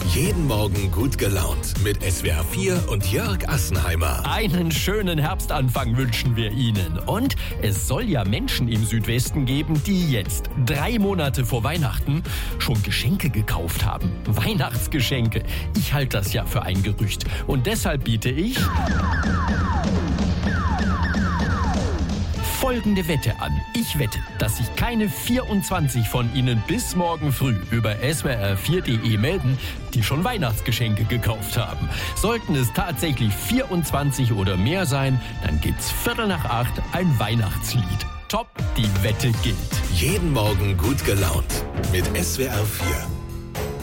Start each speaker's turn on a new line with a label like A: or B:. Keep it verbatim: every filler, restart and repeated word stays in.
A: Jeden Morgen gut gelaunt mit S W R vier und Jörg Assenheimer.
B: Einen schönen Herbstanfang wünschen wir Ihnen. Und es soll ja Menschen im Südwesten geben, die jetzt, drei Monate vor Weihnachten, schon Geschenke gekauft haben. Weihnachtsgeschenke. Ich halte das ja für ein Gerücht. Und deshalb biete ich folgende Wette an. Ich wette, dass sich keine vierundzwanzig von Ihnen bis morgen früh über S W R vier punkt de melden, die schon Weihnachtsgeschenke gekauft haben. Sollten es tatsächlich vierundzwanzig oder mehr sein, dann gibt's Viertel nach acht ein Weihnachtslied. Top, die Wette gilt.
A: Jeden Morgen gut gelaunt mit S W R vier.